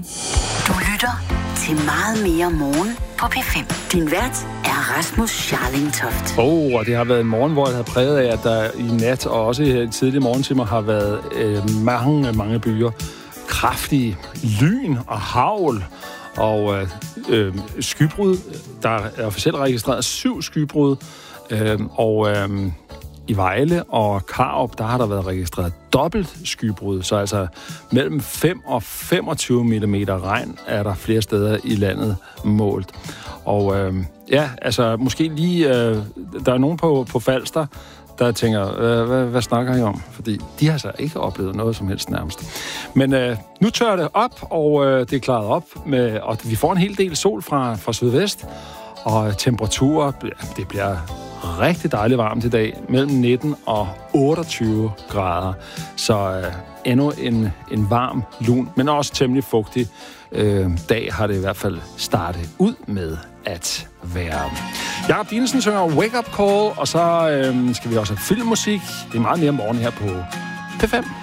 Du lytter til Meget mere morgen på P5. Din vært er Rasmus Scharling-Toft. Og det har været en morgen, hvor jeg har præget af, at der i nat og også i tidlige morgentimer har været mange byer. Kraftige lyn og hagl og skybrud. Der er officielt registreret 7 skybrud, i Vejle og Karup, der har der været registreret dobbelt skybrud, så altså mellem 5 og 25 mm regn er der flere steder i landet målt. Og måske lige, der er nogen på Falster, der tænker, hvad snakker I om? Fordi de har så ikke oplevet noget som helst nærmest. Men nu tørrer det op, og det er klaret op, og vi får en hel del sol fra sydvest, og temperaturer, det bliver rigtig dejligt varmt i dag, mellem 19 og 28 grader. Så endnu en varm, lun, men også temmelig fugtig dag har det i hvert fald startet ud med at være. Jakob Dinesen synger Wake Up Call, og så skal vi også have filmmusik. Det er meget mere morgen her på P5.